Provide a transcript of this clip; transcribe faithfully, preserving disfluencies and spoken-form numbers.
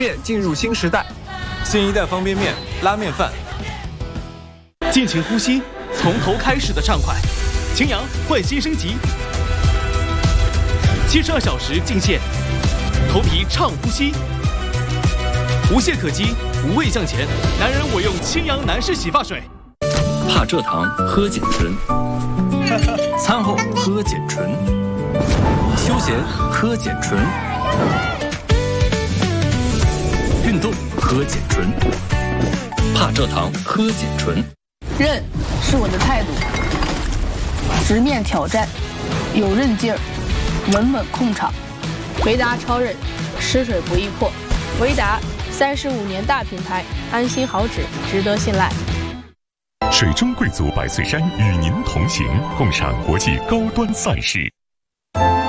面进入新时代， 新一代方便面、拉面饭。 尽情呼吸，从头开始的畅快。晴阳焕新升级，七十二小时净线，头皮畅呼吸，无懈可击，无畏向前。男人我用清扬男士洗发水。 怕蔗糖喝碱醇，餐后喝碱醇，休闲喝碱醇，运动喝碱醇，怕蔗糖喝碱醇。 韧是我的态度，直面挑战，有韧劲儿，稳稳控场。维达超韧，吃水不易破。维达三十五年大品牌，安心好纸，值得信赖。 水中贵族百岁山与您同行，共赏国际高端赛事。